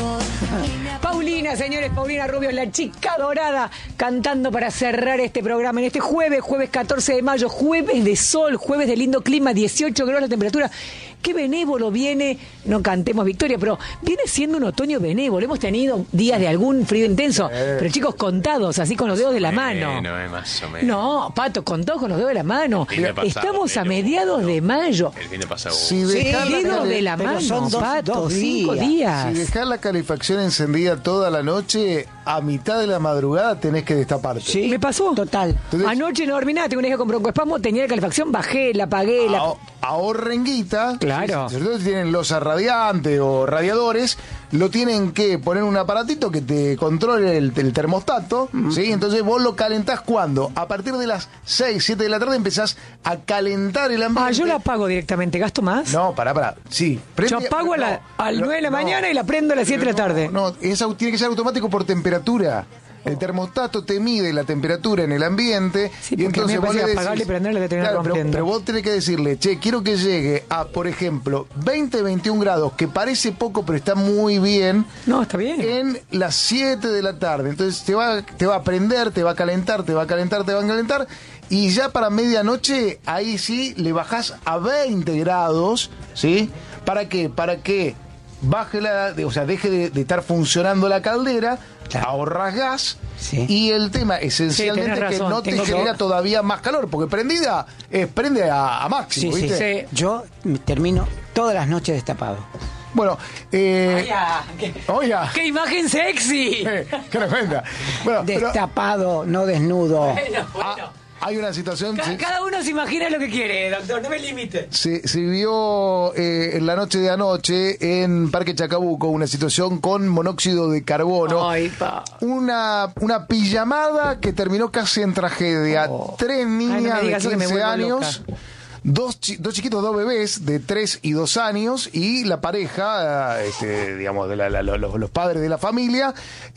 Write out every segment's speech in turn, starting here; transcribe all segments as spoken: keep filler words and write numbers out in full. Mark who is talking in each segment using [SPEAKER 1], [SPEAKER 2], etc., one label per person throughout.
[SPEAKER 1] Paulina, señores, Paulina Rubio, la chica dorada, cantando para cerrar este programa en este jueves, jueves catorce de mayo, jueves de sol, jueves de lindo clima, dieciocho grados la temperatura. Qué benévolo viene, no cantemos victoria, pero viene siendo un otoño benévolo. Hemos tenido días de algún frío intenso, eh. pero chicos, contados, así con los dedos de la mano.
[SPEAKER 2] No, es más o menos.
[SPEAKER 1] No, Pato, contados con los dedos de la mano.
[SPEAKER 2] Pasado,
[SPEAKER 1] Estamos a
[SPEAKER 2] pero,
[SPEAKER 1] mediados
[SPEAKER 2] no,
[SPEAKER 1] de mayo.
[SPEAKER 2] El fin de pasado.
[SPEAKER 3] Si
[SPEAKER 1] dejar
[SPEAKER 3] la
[SPEAKER 1] dedos
[SPEAKER 3] cale...
[SPEAKER 1] de la mano,
[SPEAKER 4] son dos,
[SPEAKER 1] Pato,
[SPEAKER 4] dos
[SPEAKER 1] cinco
[SPEAKER 4] días.
[SPEAKER 1] días.
[SPEAKER 3] Si dejar la calefacción encendida toda la noche, a mitad de la madrugada tenés que destaparte.
[SPEAKER 1] Sí, me pasó.
[SPEAKER 4] Total.
[SPEAKER 3] Entonces,
[SPEAKER 1] Anoche no dormí nada, tengo un hija con broncoespasmo, tenía la calefacción, bajé, la apagué. La...
[SPEAKER 3] Aho- ahorren guita.
[SPEAKER 1] Claro.
[SPEAKER 3] Si ustedes tienen losa radiante o radiadores, lo tienen que poner un aparatito que te controle el, el termostato, mm. ¿sí? Entonces vos lo calentás cuando a partir de las seis, siete de la tarde empezás a calentar el ambiente.
[SPEAKER 1] Ah, yo la apago directamente, ¿gasto más?
[SPEAKER 3] No, pará, pará. Sí. Prende,
[SPEAKER 1] yo apago a la,
[SPEAKER 3] no,
[SPEAKER 1] al
[SPEAKER 3] no,
[SPEAKER 1] nueve de la
[SPEAKER 3] no,
[SPEAKER 1] mañana y la prendo a las siete de la tarde.
[SPEAKER 3] No, no, eso tiene que ser automático por temperatura. El termostato te mide la temperatura en el ambiente
[SPEAKER 1] Sí,
[SPEAKER 3] y
[SPEAKER 1] porque
[SPEAKER 3] entonces
[SPEAKER 1] me
[SPEAKER 3] vos le
[SPEAKER 1] parece
[SPEAKER 3] decís,
[SPEAKER 1] apagarle y prenderle de tener
[SPEAKER 3] claro, pero,
[SPEAKER 1] rompiendo.
[SPEAKER 3] pero vos tenés que decirle, che, quiero que llegue a, por ejemplo, veinte, veintiún grados, que parece poco, pero está muy bien.
[SPEAKER 1] No, está bien.
[SPEAKER 3] En las siete de la tarde. Entonces te va, te va a prender, te va a calentar, te va a calentar, te va a calentar. Y ya para medianoche, ahí sí le bajás a veinte grados, ¿sí? ¿Para qué? Para que baje la, o sea, deje de, de estar funcionando la caldera, claro. Ahorras gas, sí. Y el tema esencialmente
[SPEAKER 1] sí,
[SPEAKER 3] es que
[SPEAKER 1] razón,
[SPEAKER 3] no te
[SPEAKER 1] tengo
[SPEAKER 3] genera
[SPEAKER 1] que...
[SPEAKER 3] todavía más calor, porque prendida es prende a, a máximo,
[SPEAKER 4] sí,
[SPEAKER 3] ¿viste?
[SPEAKER 4] Sí. Yo termino todas las noches destapado.
[SPEAKER 3] Bueno, eh...
[SPEAKER 1] Oiga, qué,
[SPEAKER 3] oiga.
[SPEAKER 1] ¡Qué imagen sexy!
[SPEAKER 3] Eh, ¡Qué tremenda! Bueno,
[SPEAKER 4] destapado, pero... no desnudo.
[SPEAKER 1] Bueno, bueno.
[SPEAKER 3] Ah, hay una situación...
[SPEAKER 1] Ca- cada uno se imagina lo que quiere, doctor, no me limite.
[SPEAKER 3] Se, se vio eh, en la noche de anoche en Parque Chacabuco una situación con monóxido de carbono.
[SPEAKER 1] Ay, pa.
[SPEAKER 3] Una, una pijamada que terminó casi en tragedia.
[SPEAKER 1] Oh.
[SPEAKER 3] Tres niñas
[SPEAKER 1] Ay, no me
[SPEAKER 3] de
[SPEAKER 1] digas eso que me
[SPEAKER 3] quince
[SPEAKER 1] vuelvo
[SPEAKER 3] años...
[SPEAKER 1] loca.
[SPEAKER 3] Dos, chi- dos chiquitos, dos bebés de tres y dos años y la pareja, este, digamos, de la, la, los, los padres de la familia,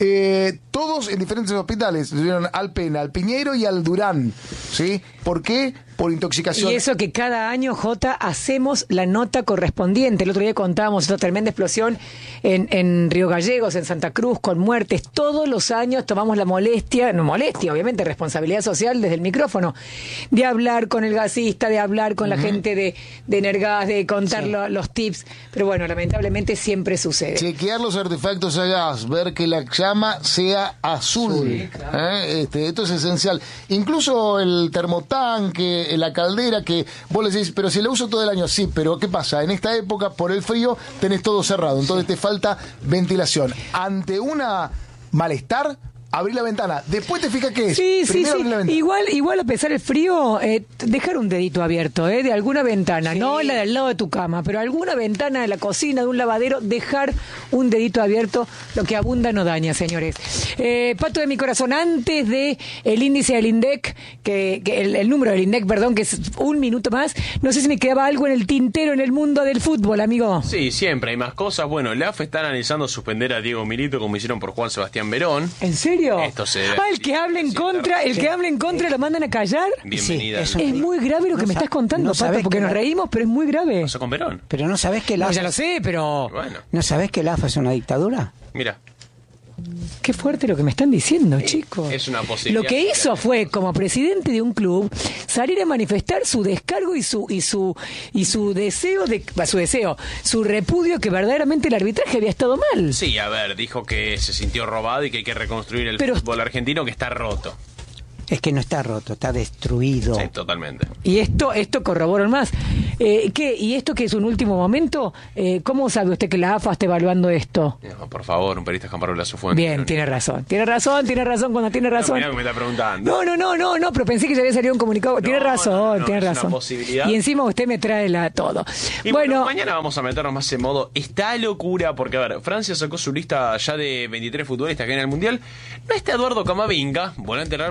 [SPEAKER 3] eh, todos en diferentes hospitales. Estuvieron al Pena, al Piñeiro y al Durán, ¿sí? ¿Por qué? Por intoxicación.
[SPEAKER 1] Y eso que cada año, Jota, hacemos la nota correspondiente. El otro día contábamos esta tremenda explosión en, en Río Gallegos, en Santa Cruz, con muertes. Todos los años tomamos la molestia, no molestia, obviamente, responsabilidad social desde el micrófono, de hablar con el gasista, de hablar con uh-huh. la gente de, de Energas, de contar sí. lo, los tips. Pero bueno, lamentablemente siempre sucede.
[SPEAKER 3] Chequear los artefactos a gas, ver que la llama sea azul. Sí, claro. ¿eh? este, esto es esencial. Incluso el termotanque, la caldera, que vos le decís, pero si la uso todo el año, sí, pero ¿qué pasa? En esta época, por el frío, tenés todo cerrado, entonces sí. te falta ventilación. Ante una malestar, abrir la ventana, después te fijas qué es.
[SPEAKER 1] Sí,
[SPEAKER 3] Primero
[SPEAKER 1] sí, sí. Igual, igual a pesar del frío, eh, dejar un dedito abierto, eh, de alguna ventana, sí. no la del lado de tu cama, pero alguna ventana de la cocina, de un lavadero, dejar un dedito abierto, lo que abunda no daña, señores. Eh, Pato de mi corazón, antes de el índice del INDEC, que, que el, el número del INDEC, perdón, que es un minuto más, no sé si me quedaba algo en el tintero en el mundo del fútbol, amigo.
[SPEAKER 2] Sí, siempre hay más cosas. Bueno, la A F está analizando suspender a Diego Milito como hicieron por Juan Sebastián Verón.
[SPEAKER 1] ¿En serio?
[SPEAKER 2] Esto se debe
[SPEAKER 1] ah, el que habla en contra, el que habla en contra lo mandan a callar.
[SPEAKER 2] Bienvenida.
[SPEAKER 1] Sí, es muy grave lo que
[SPEAKER 4] no
[SPEAKER 1] me estás contando,
[SPEAKER 4] no
[SPEAKER 1] Pato, porque nos reímos, pero es muy grave.
[SPEAKER 2] Pasó con Verón.
[SPEAKER 4] Pero no sabés que la
[SPEAKER 1] No,
[SPEAKER 4] A F...
[SPEAKER 1] ya lo sé, pero...
[SPEAKER 2] Bueno.
[SPEAKER 4] ¿No sabés que la A F es una dictadura?
[SPEAKER 2] Mira.
[SPEAKER 1] Qué fuerte lo que me están diciendo, chicos.
[SPEAKER 2] Es una posibilidad.
[SPEAKER 1] Lo que hizo fue, como presidente de un club, salir a manifestar su descargo y su y su y su deseo de su deseo, su repudio que verdaderamente el arbitraje había estado mal.
[SPEAKER 2] Sí, a ver, dijo que se sintió robado y que hay que reconstruir el
[SPEAKER 1] Pero,
[SPEAKER 2] fútbol argentino que está roto.
[SPEAKER 4] Es que no está roto, está destruido.
[SPEAKER 2] Sí, totalmente.
[SPEAKER 1] Y esto esto corroboró más. Eh, ¿qué? ¿Y esto que es un último momento? Eh, ¿Cómo sabe usted que la A F A está evaluando esto?
[SPEAKER 2] No, por favor, un periodista Camparola su fuente.
[SPEAKER 1] Bien, tiene razón. Tiene razón, tiene razón cuando tiene razón.
[SPEAKER 2] No, mirá que me está preguntando.
[SPEAKER 1] No, no, no, no, no, pero pensé que ya había salido un comunicado.
[SPEAKER 2] No,
[SPEAKER 1] tiene razón,
[SPEAKER 2] no, no, no,
[SPEAKER 1] tiene
[SPEAKER 2] es
[SPEAKER 1] razón.
[SPEAKER 2] una posibilidad.
[SPEAKER 1] Y encima usted me trae la todo.
[SPEAKER 2] Y
[SPEAKER 1] bueno,
[SPEAKER 2] bueno, mañana vamos a meternos más en modo. Está locura, porque a ver, Francia sacó su lista ya de veintitrés futbolistas que en el Mundial. No está Eduardo Camavinga, volante del Real Madrid, y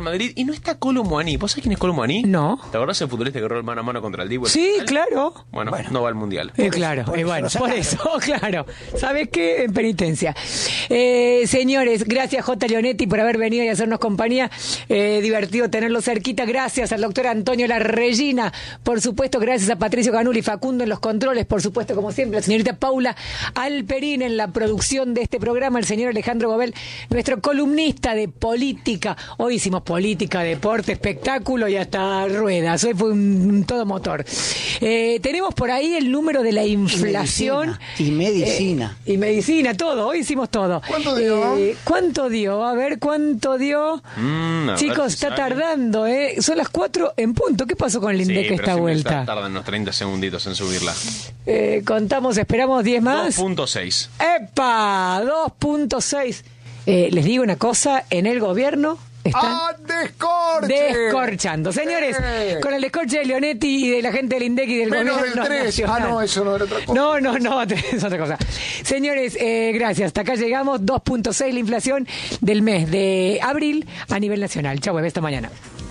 [SPEAKER 2] no está Colo Muani. ¿Vos sabés quién es Colo Muani?
[SPEAKER 1] No.
[SPEAKER 2] ¿Te acordás del futbolista que corrió el mano a mano contra el Dibu?
[SPEAKER 1] Sí, claro.
[SPEAKER 2] Bueno,
[SPEAKER 4] Bueno.
[SPEAKER 2] no va al Mundial.
[SPEAKER 1] Eh, claro,
[SPEAKER 4] por
[SPEAKER 1] eh,
[SPEAKER 4] eso
[SPEAKER 1] bueno,
[SPEAKER 4] lo
[SPEAKER 1] por
[SPEAKER 4] sacaron.
[SPEAKER 1] eso, claro. ¿Sabes qué? En penitencia. Eh, señores, gracias J. Leonetti por haber venido y hacernos compañía. Eh, divertido tenerlo cerquita. Gracias al doctor Antonio La Regina. Por supuesto, gracias a Patricio Canuli, Facundo en los controles. Por supuesto, como siempre, la señorita Paula Alperín en la producción de este programa. El señor Alejandro Gobel, nuestro columnista de política. Hoy hicimos política, deporte, espectáculo y hasta ruedas. Hoy fue un, un todo motor. Eh, tenemos por ahí el número de la inflación.
[SPEAKER 4] Y medicina.
[SPEAKER 1] Eh, y medicina, todo. Hoy hicimos todo.
[SPEAKER 3] ¿Cuánto dio?
[SPEAKER 1] Eh, ¿Cuánto dio? A ver, ¿cuánto dio?
[SPEAKER 2] Mm, a ver
[SPEAKER 1] Chicos,
[SPEAKER 2] si
[SPEAKER 1] está
[SPEAKER 2] sale.
[SPEAKER 1] tardando, ¿eh? Son las cuatro en punto. ¿Qué pasó con el
[SPEAKER 2] Sí,
[SPEAKER 1] INDEC
[SPEAKER 2] pero
[SPEAKER 1] esta
[SPEAKER 2] siempre
[SPEAKER 1] vuelta?
[SPEAKER 2] Tardan unos treinta segunditos en subirla.
[SPEAKER 1] Eh, contamos, esperamos diez más.
[SPEAKER 2] dos punto seis.
[SPEAKER 1] ¡Epa! dos punto seis. Eh, les digo una cosa, en el gobierno están
[SPEAKER 3] ¡Ah, descorche!
[SPEAKER 1] descorchando. Señores,
[SPEAKER 3] Eh.
[SPEAKER 1] con el descorche de Leonetti y de la gente del INDEC y del
[SPEAKER 3] Menos
[SPEAKER 1] gobierno
[SPEAKER 3] del tres. Ah,
[SPEAKER 1] nacional.
[SPEAKER 3] no, eso no era otra cosa.
[SPEAKER 1] No, no, no, es otra cosa. Señores, eh, gracias. Hasta acá llegamos. dos punto seis la inflación del mes de abril a nivel nacional. Chau, hasta mañana.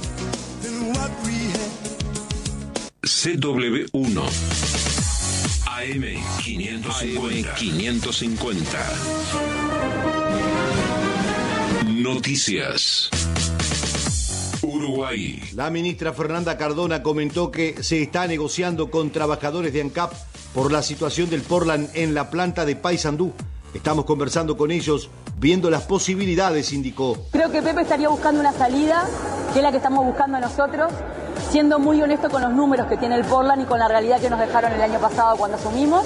[SPEAKER 5] C W uno A M quinientos cincuenta Noticias. Uruguay.
[SPEAKER 6] La ministra Fernanda Cardona comentó que se está negociando con trabajadores de ANCAP por la situación del Portland en la planta de Paysandú. Estamos conversando con ellos, viendo las posibilidades, indicó.
[SPEAKER 7] Creo que Pepe estaría buscando una salida, que es la que estamos buscando nosotros, siendo muy honesto con los números que tiene el Portland y con la realidad que nos dejaron el año pasado cuando asumimos.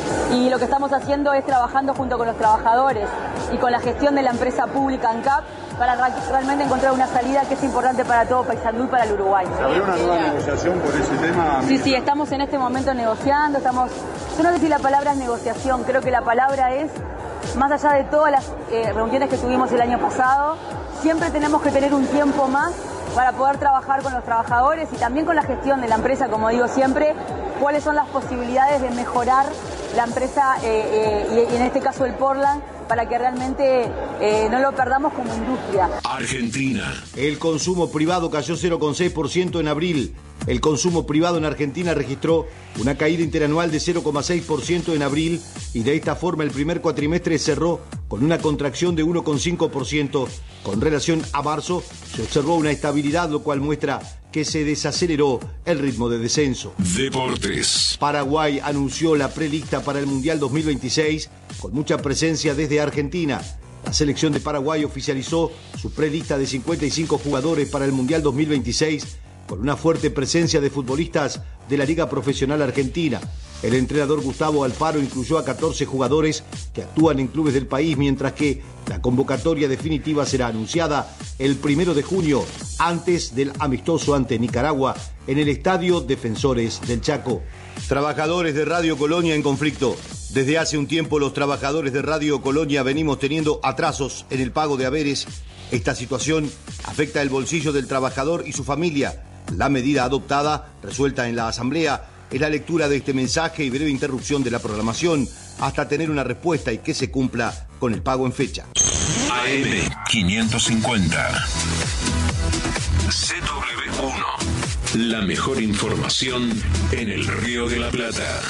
[SPEAKER 7] Y lo que estamos haciendo es trabajando junto con los trabajadores y con la gestión de la empresa pública ANCAP para ra- realmente encontrar una salida que es importante para todo Paysandú y para el Uruguay.
[SPEAKER 8] ¿Se abrió una nueva negociación por ese tema?
[SPEAKER 7] Sí, sí, estamos en este momento negociando, estamos... Yo no sé si la palabra es negociación, creo que la palabra es, más allá de todas las eh, reuniones que tuvimos el año pasado, siempre tenemos que tener un tiempo más para poder trabajar con los trabajadores y también con la gestión de la empresa, como digo siempre, cuáles son las posibilidades de mejorar la empresa eh, eh, y, y en este caso el Portland, para que realmente eh, no lo perdamos como industria.
[SPEAKER 5] Argentina.
[SPEAKER 6] El consumo privado cayó cero coma seis por ciento en abril. El consumo privado en Argentina registró una caída interanual de cero coma seis por ciento en abril y de esta forma el primer cuatrimestre cerró con una contracción de uno coma cinco por ciento. Con relación a marzo se observó una estabilidad, lo cual muestra que se desaceleró el ritmo de descenso.
[SPEAKER 5] Deportes.
[SPEAKER 6] Paraguay anunció la prelista para el Mundial dos mil veintiséis con mucha presencia desde Argentina. La selección de Paraguay oficializó su prelista de cincuenta y cinco jugadores para el Mundial dos mil veintiséis con una fuerte presencia de futbolistas de la Liga Profesional Argentina. El entrenador Gustavo Alfaro incluyó a catorce jugadores que actúan en clubes del país, mientras que la convocatoria definitiva será anunciada el primero de junio, antes del amistoso ante Nicaragua, en el Estadio Defensores del Chaco. Trabajadores de Radio Colonia en conflicto. Desde hace un tiempo los trabajadores de Radio Colonia venimos teniendo atrasos en el pago de haberes. Esta situación afecta el bolsillo del trabajador y su familia. La medida adoptada, resuelta en la Asamblea, es la lectura de este mensaje y breve interrupción de la programación hasta tener una respuesta y que se cumpla con el pago en fecha.
[SPEAKER 5] A M quinientos cincuenta C W uno La mejor información en el Río de la Plata.